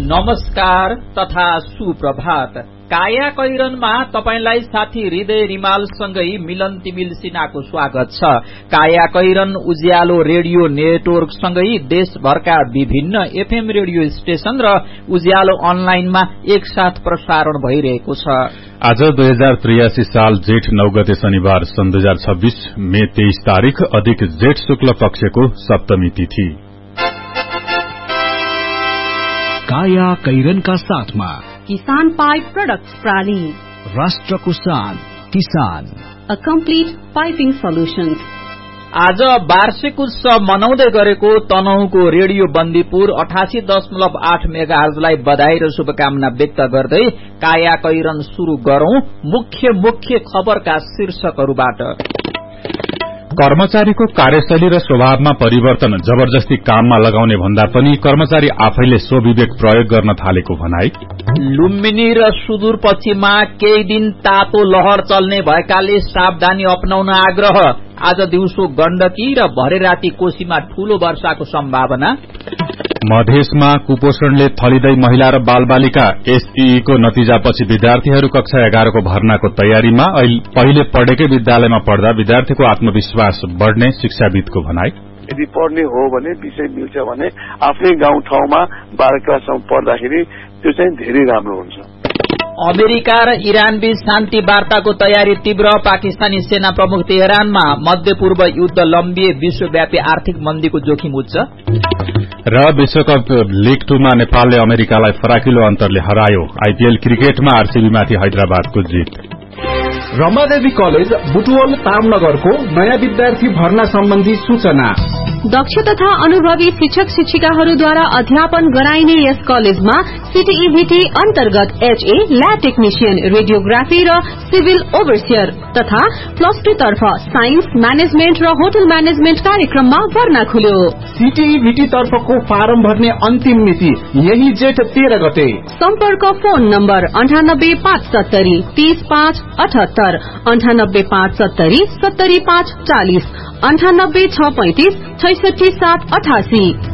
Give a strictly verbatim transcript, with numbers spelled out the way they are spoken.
नमस्कार तथा सुप्रभात। काया कैरनमा तपाईलाई साथी हृदय रिमालसँगै मिलन तिमिल सिन्हाको स्वागत छ। काया कैरन उज्यालो रेडियो नेटवर्क सँगै देशभरका विभिन्न एफएम रेडियो स्टेशन र उज्यालो अनलाइनमा एकसाथ प्रसारण भइरहेको छ। आज दुई हजार त्रियासी साल जेठ नौ गते शनिबार सन् दुई हजार छब्बीस मे तेईस तारीक अधिक जेठ शुक्ल पक्षको सप्तमी तिथि। काया कैरनका साथमा किसान पाइप प्रोडक्ट्स प्राली, राष्ट्रको शान किसान, अ कम्प्लिट पाइपिङ सोल्युशन्स। आज वार्षिक उत्सव मनाउँदै गरेको तनहुको रेडियो बन्दीपुर अठासी दशमलव आठ मेगाहर्जलाई बधाई र शुभकामना व्यक्त गर्दै काया कैरन शुरू गरौं मुख्य मुख्य खबरका शीर्षकहरूबाट। कर्मचारीको कार्यशैली र स्वभावमा परिवर्तन जबरजस्ती काममा लगाउने भन्दा पनि कर्मचारी आफैले स्वविवेक प्रयोग गर्न थालेको भनाई। लुम्बिनी र सुदूरपश्चिममा केही दिन तातो लहर चल्ने भएकाले सावधानी अपनाउन आग्रह। आज दिउँसो गण्डकी र भरे राति कोशीमा ठूलो वर्षाको सम्भावना। मधेसमा कुपोषणले थलिँदै महिला र बालबालिका एसईई को नतिजापछि विद्यार्थीहरू कक्षा एघारको भर्नाको तयारीमा। पहिले पढेकै विद्यालयमा पढ्दा विद्यार्थीको आत्मविश्वास बढ़ने शिक्षाविदको भनाई। यदि पढ्ने हो भने विषय मिल्छ भने आफ्नै गाउँ ठाउँमा बाह्र क्लाससम्म पढ्दाखेरि त्यो चाहिँ धेरै राम्रो हुन्छ। अमेरिका र इरान बीच शान्ति वार्ताको तयारी तीव्र। पाकिस्तानी सेना प्रमुख तेहरानमा। मध्य पूर्व युद्ध लम्बिए विश्वव्यापी आर्थिक मन्दीको जोखिम उच्च। र विश्वकप लीग टूमा नेपालले अमेरिकालाई फराकिलो अन्तरले हरायो। आईपीएल क्रिकेटमा आरसीबीमाथि हैदराबादको जित। रमादेवी कलेज बुटवल तामनगरको नयाँ विद्यार्थी भर्ना सम्बन्धी सूचना। दक्ष तथा अनुभवी शिक्षक शिक्षिकाहरूद्वारा अध्यापन गराइने यस कलेजमा सीटीईभीटी अन्तर्गत एचए, ल्याब टेक्निशियन, रेडियोग्राफी र सिभिल ओभरसियर तथा प्लस टू तर्फ साइन्स, म्यानेजमेन्ट र होटल म्यानेजमेन्ट कार्यक्रममा भर्ना खुल्यो। सीटीईभीटी तर्फको फारम भर्ने अन्तिम मिति यही जेठ तेह्र गते। सम्पर्क फोन नम्बर अन्ठानब्बे पाँच सत्तरी तीस पाँच अठहत्तर, अन्ठानब्बे पाँच सत्तरी सत्तरी पाँच चालिस, अन्ठानब्बे छ पैंतिस छैसठी सात अठासी।